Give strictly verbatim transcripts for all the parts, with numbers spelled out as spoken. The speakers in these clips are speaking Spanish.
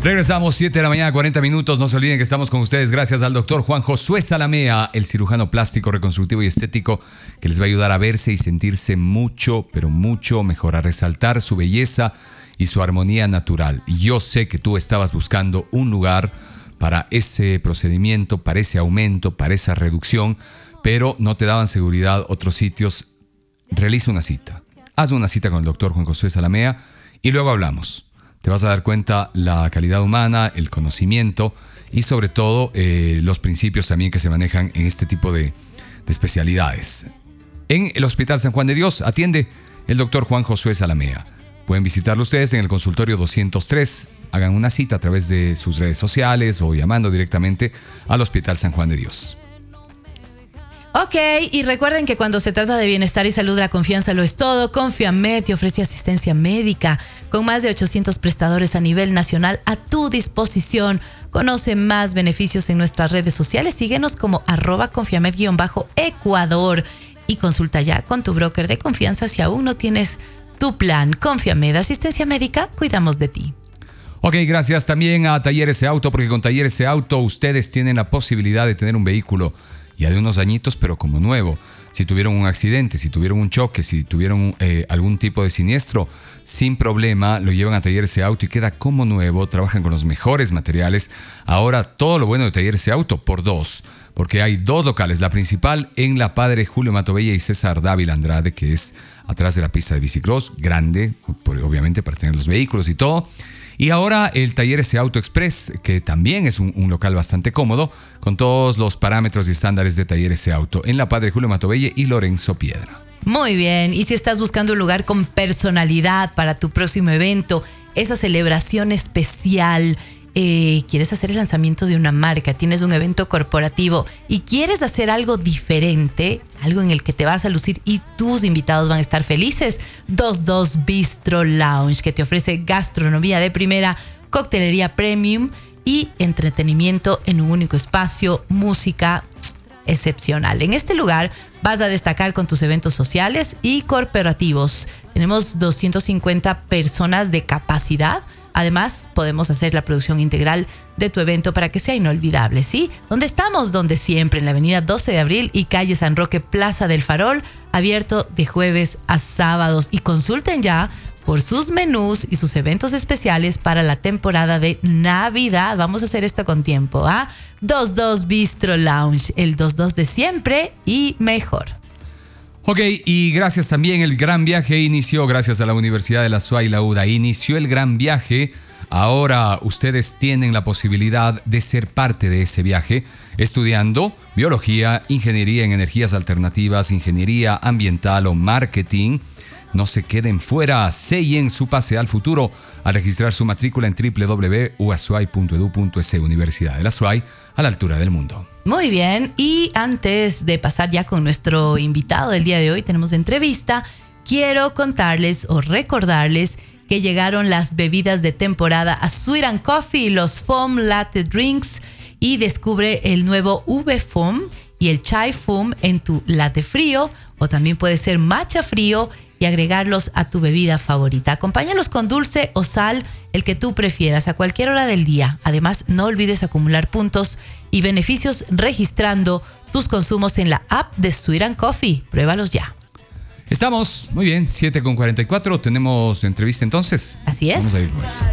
Regresamos, siete de la mañana, cuarenta minutos. No se olviden que estamos con ustedes gracias al doctor Juan Josué Zalamea, el cirujano plástico, reconstructivo y estético, que les va a ayudar a verse y sentirse mucho, pero mucho mejor, a resaltar su belleza y su armonía natural. Y yo sé que tú estabas buscando un lugar para ese procedimiento, para ese aumento, para esa reducción, pero no te daban seguridad otros sitios. Realiza una cita. Haz una cita con el doctor Juan Josué Zalamea y luego hablamos. Te vas a dar cuenta la calidad humana, el conocimiento y sobre todo eh, los principios también que se manejan en este tipo de, de especialidades. En el Hospital San Juan de Dios atiende el doctor Juan Josué Zalamea. Pueden visitarlo ustedes en el consultorio doscientos tres. Hagan una cita a través de sus redes sociales o llamando directamente al Hospital San Juan de Dios. Ok, y recuerden que cuando se trata de bienestar y salud, la confianza lo es todo. Confiamed te ofrece asistencia médica con más de ochocientos prestadores a nivel nacional a tu disposición. Conoce más beneficios en nuestras redes sociales. Síguenos como arroba confiamed-ecuador y consulta ya con tu broker de confianza si aún no tienes tu plan. Confiamed, asistencia médica, cuidamos de ti. Ok, gracias también a Talleres E Auto, porque con Talleres E Auto ustedes tienen la posibilidad de tener un vehículo ya de unos añitos, pero como nuevo. Si tuvieron un accidente, si tuvieron un choque, si tuvieron eh, algún tipo de siniestro, sin problema lo llevan a Talleres E Auto y queda como nuevo. Trabajan con los mejores materiales. Ahora todo lo bueno de Talleres E Auto por dos, porque hay dos locales. La principal en la Padre Julio Matovella y César Dávila Andrade, que es atrás de la pista de bicicross, grande, obviamente para tener los vehículos y todo. Y ahora el Talleres E Auto Express, que también es un, un local bastante cómodo, con todos los parámetros y estándares de Talleres E Auto, en la Padre Julio Matovella y Lorenzo Piedra. Muy bien, y si estás buscando un lugar con personalidad para tu próximo evento, esa celebración especial, eh, quieres hacer el lanzamiento de una marca, tienes un evento corporativo y quieres hacer algo diferente, algo en el que te vas a lucir y tus invitados van a estar felices, veintidos Bistro Lounge, que te ofrece gastronomía de primera, coctelería premium y entretenimiento en un único espacio, música excepcional. En este lugar vas a destacar con tus eventos sociales y corporativos. Tenemos doscientas cincuenta personas de capacidad. Además, podemos hacer la producción integral de tu evento para que sea inolvidable, ¿sí? ¿Dónde estamos? Donde siempre, en la avenida doce de abril y calle San Roque, Plaza del Farol, abierto de jueves a sábados. Y consulten ya por sus menús y sus eventos especiales para la temporada de Navidad. Vamos a hacer esto con tiempo, ¿ah? veintidos Bistro Lounge, el veintidos de siempre y mejor. Ok, y gracias también, el gran viaje inició gracias a la Universidad de la S U A y la U D A. Inició el gran viaje. Ahora ustedes tienen la posibilidad de ser parte de ese viaje estudiando biología, ingeniería en energías alternativas, ingeniería ambiental o marketing. No se queden fuera, sellen su pase al futuro al registrar su matrícula en doble u doble u doble u punto u a s u a i punto e d u punto e s. Universidad de la S U A Y, a la altura del mundo. Muy bien, y antes de pasar ya con nuestro invitado del día de hoy, tenemos entrevista, quiero contarles o recordarles que llegaron las bebidas de temporada a Sweet and Coffee, los Foam Latte Drinks, y descubre el nuevo V Foam y el Chai Foam en tu latte frío, o también puede ser matcha frío, y agregarlos a tu bebida favorita. Acompáñalos con dulce o sal, el que tú prefieras, a cualquier hora del día. Además, no olvides acumular puntos y beneficios registrando tus consumos en la app de Sweet and Coffee. Pruébalos ya. Estamos, muy bien, siete con cuarenta y cuatro. Tenemos entrevista entonces. Así es. Vamos a ir con eso.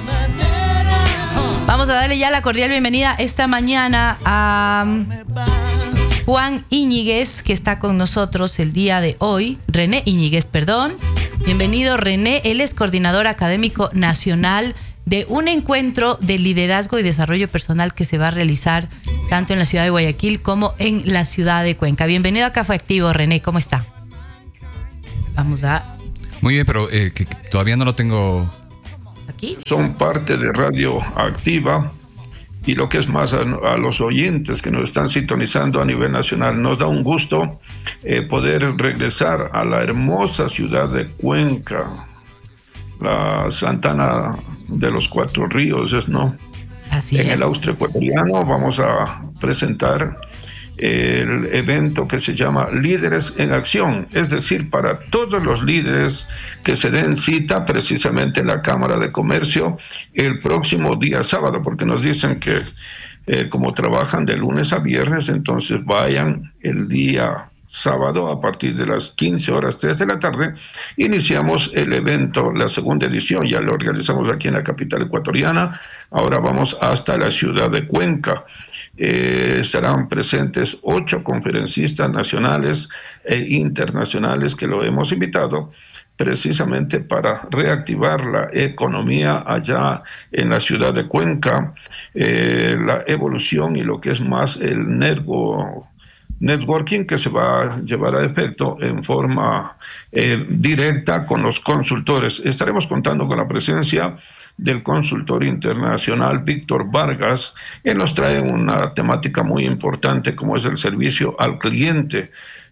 Vamos a darle ya la cordial bienvenida esta mañana a Juan Íñiguez, que está con nosotros el día de hoy. René Íñiguez, perdón. Bienvenido, René. Él es coordinador académico nacional de un encuentro de liderazgo y desarrollo personal que se va a realizar tanto en la ciudad de Guayaquil como en la ciudad de Cuenca. Bienvenido a Café Activo, René. ¿Cómo está? Vamos a... Muy bien, pero eh, que, que todavía no lo tengo... ¿Aquí? Son parte de Radio Activa. Y lo que es más, a, a los oyentes que nos están sintonizando a nivel nacional, nos da un gusto eh, poder regresar a la hermosa ciudad de Cuenca, la Santana de los Cuatro Ríos, ¿no? Así en es. el Austro Ecuatoriano vamos a presentar el evento que se llama Líderes en Acción, es decir, para todos los líderes que se den cita precisamente en la Cámara de Comercio el próximo día sábado, porque nos dicen que eh, como trabajan de lunes a viernes, entonces vayan el día sábado a partir de las quince horas, tres de la tarde, iniciamos el evento, la segunda edición, ya lo realizamos aquí en la capital ecuatoriana, ahora vamos hasta la ciudad de Cuenca. Eh, estarán presentes ocho conferencistas nacionales e internacionales que lo hemos invitado precisamente para reactivar la economía allá en la ciudad de Cuenca, eh, la evolución y lo que es más el network, networking que se va a llevar a efecto en forma eh, directa con los consultores. Estaremos contando con la presencia del consultor internacional Víctor Vargas. Él nos trae una temática muy importante como es el servicio al cliente.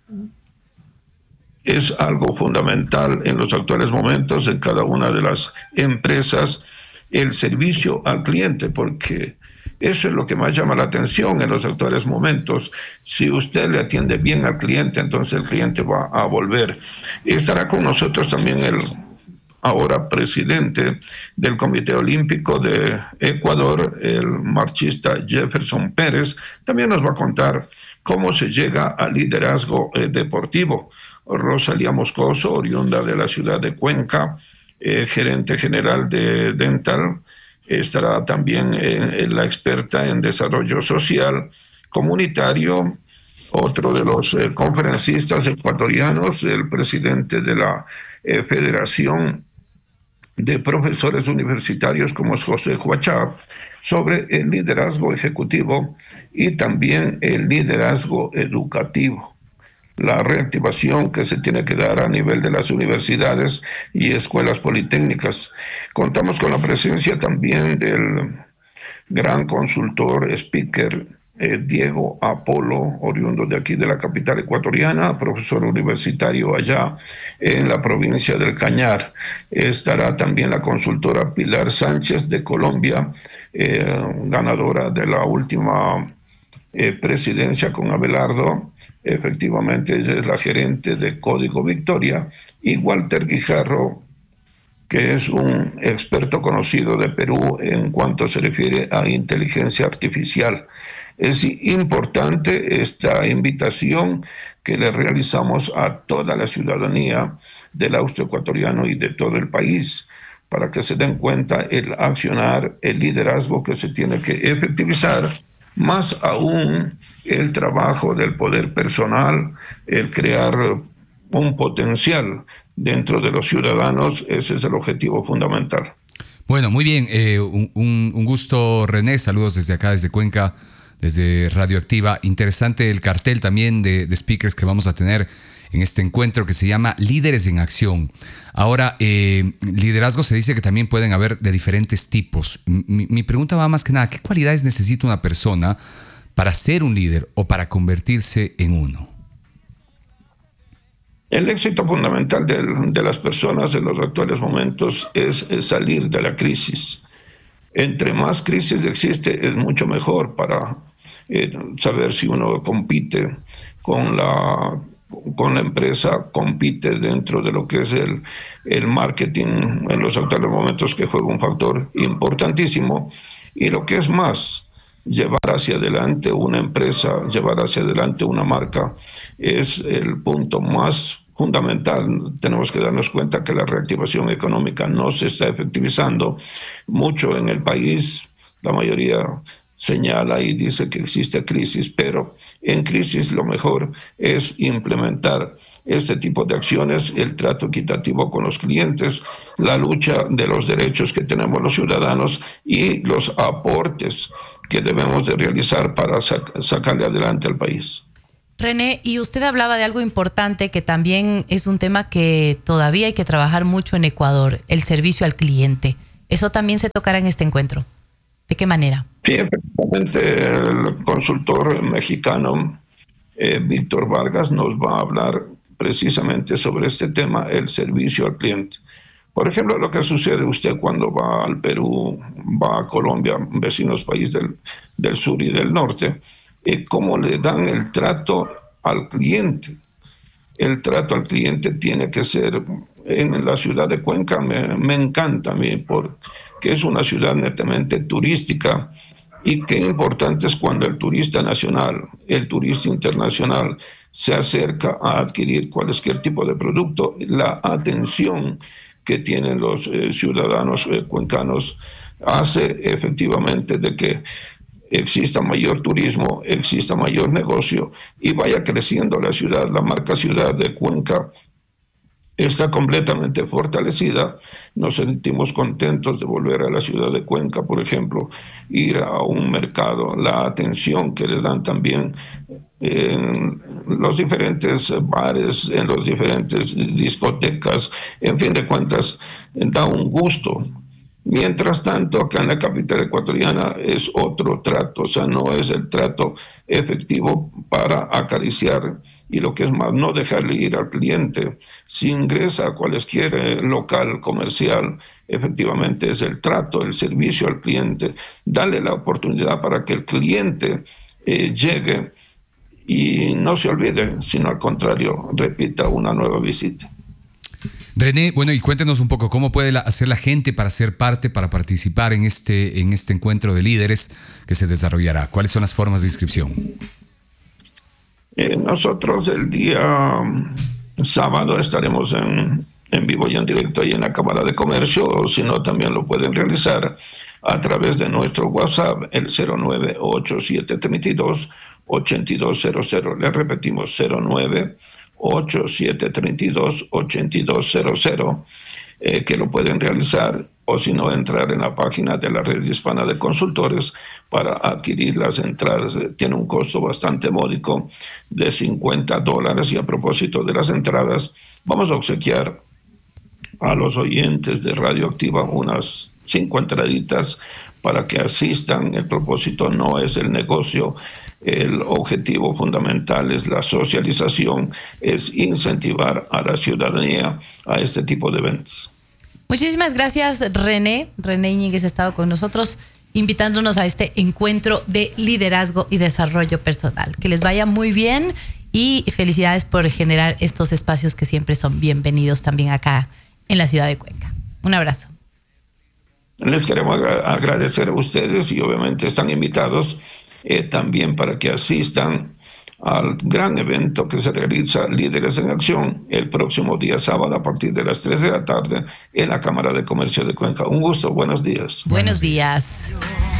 Es algo fundamental en los actuales momentos en cada una de las empresas, el servicio al cliente, porque eso es lo que más llama la atención en los actuales momentos. Si usted le atiende bien al cliente, entonces el cliente va a volver. Estará con nosotros también el ahora presidente del Comité Olímpico de Ecuador, el marchista Jefferson Pérez. También nos va a contar cómo se llega al liderazgo eh, deportivo. Rosalía Moscoso, oriunda de la ciudad de Cuenca, eh, gerente general de Dental, estará también eh, la experta en desarrollo social comunitario, otro de los eh, conferencistas ecuatorianos, el presidente de la eh, Federación de Profesores Universitarios, como es José Huachá, sobre el liderazgo ejecutivo y también el liderazgo educativo, la reactivación que se tiene que dar a nivel de las universidades y escuelas politécnicas. Contamos con la presencia también del gran consultor, speaker, eh, Diego Apolo, oriundo de aquí de la capital ecuatoriana, profesor universitario allá en la provincia del Cañar. Estará también la consultora Pilar Sánchez de Colombia, eh, ganadora de la última eh, presidencia con Abelardo. Efectivamente, ella es la gerente de Código Victoria, y Walter Guijarro, que es un experto conocido de Perú en cuanto se refiere a inteligencia artificial. Es importante esta invitación que le realizamos a toda la ciudadanía del austro ecuatoriano y de todo el país, para que se den cuenta el accionar, el liderazgo que se tiene que efectivizar, más aún el trabajo del poder personal, el crear un potencial dentro de los ciudadanos. Ese es el objetivo fundamental. Bueno, muy bien, eh, un, un gusto, René, saludos desde acá, desde Cuenca, desde Radioactiva. Interesante el cartel también de, de speakers que vamos a tener en este encuentro que se llama Líderes en Acción. Ahora, eh, liderazgo se dice que también pueden haber de diferentes tipos. Mi, mi pregunta va más que nada, ¿qué cualidades necesita una persona para ser un líder o para convertirse en uno? El éxito fundamental de, de las personas en los actuales momentos es, es salir de la crisis. Entre más crisis existe, es mucho mejor para eh, saber si uno compite con la con la empresa, compite dentro de lo que es el, el marketing en los actuales momentos, que juega un factor importantísimo, y lo que es más, llevar hacia adelante una empresa, llevar hacia adelante una marca, es el punto más fundamental. Tenemos que darnos cuenta que la reactivación económica no se está efectivizando mucho en el país. La mayoría señala y dice que existe crisis, pero en crisis lo mejor es implementar este tipo de acciones, el trato equitativo con los clientes, la lucha de los derechos que tenemos los ciudadanos y los aportes que debemos de realizar para sac- sacarle adelante al país. René, y usted hablaba de algo importante que también es un tema que todavía hay que trabajar mucho en Ecuador, el servicio al cliente. ¿Eso también se tocará en este encuentro? ¿De qué manera? Sí, efectivamente, el consultor mexicano eh, Víctor Vargas nos va a hablar precisamente sobre este tema, el servicio al cliente. Por ejemplo, lo que sucede usted cuando va al Perú, va a Colombia, vecinos países del, del sur y del norte, eh, cómo le dan el trato al cliente. El trato al cliente tiene que ser, en la ciudad de Cuenca me, me encanta a mí, porque es una ciudad netamente turística, y qué importante es cuando el turista nacional, el turista internacional se acerca a adquirir cualquier tipo de producto, la atención que tienen los eh, ciudadanos eh, cuencanos hace efectivamente de que exista mayor turismo, exista mayor negocio y vaya creciendo la ciudad. La marca ciudad de Cuenca está completamente fortalecida. Nos sentimos contentos de volver a la ciudad de Cuenca, por ejemplo, ir a un mercado, la atención que le dan también en los diferentes bares, en los diferentes discotecas, en fin de cuentas, da un gusto. Mientras tanto, acá en la capital ecuatoriana es otro trato, o sea, no es el trato efectivo para acariciar y lo que es más, no dejarle ir al cliente. Si ingresa a cualquier local comercial, efectivamente es el trato, el servicio al cliente, darle la oportunidad para que el cliente eh, llegue y no se olvide, sino al contrario, repita una nueva visita. René, bueno, y cuéntenos un poco cómo puede la, hacer la gente para ser parte, para participar en este, en este encuentro de líderes que se desarrollará. ¿Cuáles son las formas de inscripción? Eh, nosotros el día sábado estaremos en, en vivo y en directo ahí en la Cámara de Comercio, o si no, también lo pueden realizar a través de nuestro WhatsApp, el cero nueve ocho siete tres dos ocho dos cero cero. Le repetimos, cero nueve ocho siete tres dos ocho dos cero cero, eh, que lo pueden realizar, o si no, entrar en la página de la Red Hispana de Consultores para adquirir las entradas. Tiene un costo bastante módico de cincuenta dólares, y a propósito de las entradas, vamos a obsequiar a los oyentes de Radio Activa unas cinco entraditas para que asistan. El propósito no es el negocio. El objetivo fundamental es la socialización, es incentivar a la ciudadanía a este tipo de eventos. Muchísimas gracias, René. René Íñiguez ha estado con nosotros invitándonos a este encuentro de liderazgo y desarrollo personal. Que les vaya muy bien y felicidades por generar estos espacios que siempre son bienvenidos también acá en la ciudad de Cuenca. Un abrazo. Les queremos agradecer a ustedes y obviamente están invitados Eh, también para que asistan al gran evento que se realiza Líderes en Acción el próximo día sábado a partir de las tres de la tarde en la Cámara de Comercio de Cuenca. Un gusto, buenos días. Buenos días.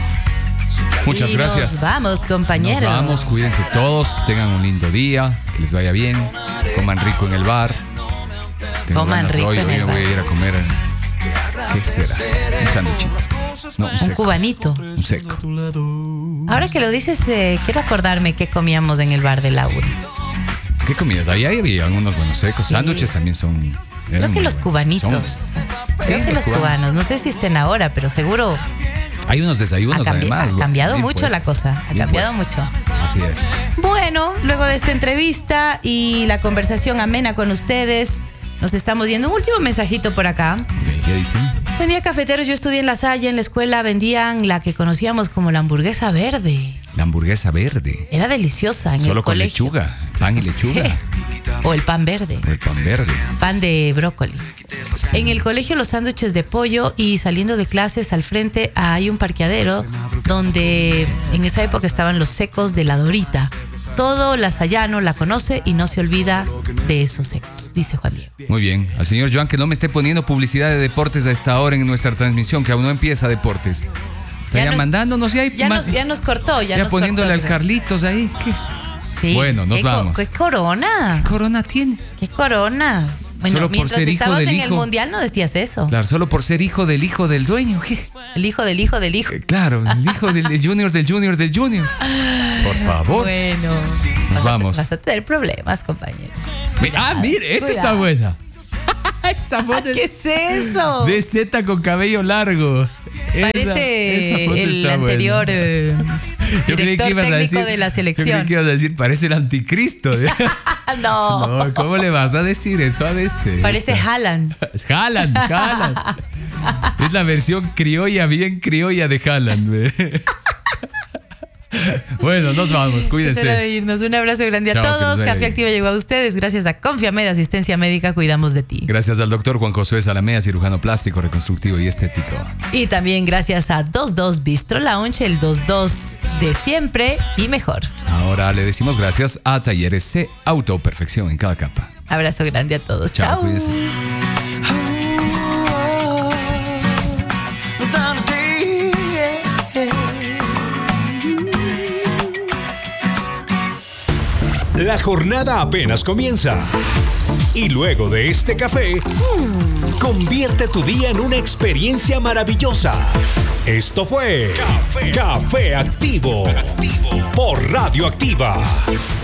Muchas y gracias. Nos vamos, compañeros. Nos vamos, cuídense todos, tengan un lindo día, que les vaya bien, coman rico en el bar. Tengo Coman rico hoy, en hoy el me voy bar. a ir a comer, ¿qué será? Un sándwichito. No, un, un seco. cubanito. Un seco. Ahora que lo dices, eh, quiero acordarme qué comíamos en el bar de Laura. ¿Qué comidas? Ahí había unos buenos secos. Sí. Sándwiches también son. Creo que los cubanitos. Son. Creo Sí, que los los cubanos. No sé si estén ahora, pero seguro Hay unos desayunos ha, cambi- además. ha cambiado bien mucho la puestos, cosa. Ha bien cambiado puestos. mucho. Así es. Bueno, luego de esta entrevista y la conversación amena con ustedes, nos estamos yendo. Un último mensajito por acá. Ok, ¿qué dicen? Buen día, cafeteros. Yo estudié en La Salle. En la escuela vendían la que conocíamos como la hamburguesa verde. La hamburguesa verde. Era deliciosa en Solo el con colegio. lechuga. Pan y lechuga. Sí. O el pan verde. El pan verde. Pan de brócoli. Sí. En el colegio los sándwiches de pollo, y saliendo de clases al frente hay un parqueadero donde en esa época estaban los secos de la Dorita. Todo lasallano la conoce y no se olvida de esos secos, dice Juan Diego. Muy bien. Al señor Joan, que no me esté poniendo publicidad de deportes a esta hora en nuestra transmisión, que aún no empieza deportes. Está Ya ya, nos- mandándonos y ahí. Ya ma- nos, ya nos cortó, ya, ya nos poniéndole cortó. al Carlitos ahí. ¿Qué es? Sí. Bueno, nos ¿Qué co- vamos. ¿Qué corona? ¿Qué corona tiene? ¿Qué corona? Bueno, Solo por mientras ser hijo estabas del en hijo. el mundial no decías eso. Claro, solo por ser hijo del hijo del dueño. ¿Qué? El hijo del hijo del hijo. Eh, Claro, el hijo del el junior del junior del junior. Por favor. Bueno. Nos Vas a- vamos. Vas a tener problemas, compañero. Mi- Ah, mire, esta está Cuidado. buena. Esa foto ¿Qué es eso? de Z con cabello largo. Esa- Parece esa foto el está anterior buena. eh, Yo creí director que ibas a técnico decir, de la Yo creí selección. que ibas a decir, parece el anticristo. no. No, ¿cómo le vas a decir eso a veces? Parece Haaland. Haaland, Haaland. Es la versión criolla, bien criolla de Haaland. ¿ve? Bueno, nos vamos, cuídense. Es hora de irnos. Un abrazo grande Chao, a todos. que les vaya Café bien. Activa llegó a ustedes gracias a Confiamed, Asistencia Médica, cuidamos de ti. Gracias al doctor Juan Josué Salamea, cirujano plástico, reconstructivo y estético. Y también gracias a veintidos Bistro Lounge, el veintidos de siempre y mejor. Ahora le decimos gracias a Talleres C, Auto Perfección en cada capa. Abrazo grande a todos. Chao, Chao. cuídense. La jornada apenas comienza. Y luego de este café, convierte tu día en una experiencia maravillosa. Esto fue Café, Café Activo, Activo por Radio Activa.